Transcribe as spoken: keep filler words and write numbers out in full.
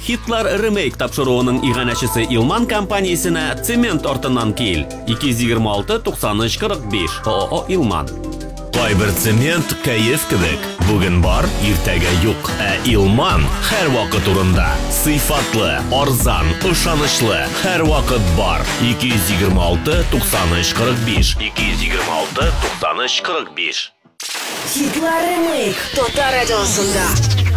Hitler Remake тапшыруының иганәчесе Ilman компаниясенә цемент артыннан кил. ике йөз егерме алты туксан өч кырык биш ООО Ilman. Кайбер цемент кәеф кебек. Бүген бар, иртәгә юк. Ә Ilman һәр вакыт урында. Сыйфатлы, арзан, ышанычлы, һәр вакыт бар. ике йөз егерме алты туксан өч кырык биш ике йөз егерме алты туксан өч кырык биш. Hitler Remake Тота радиосында.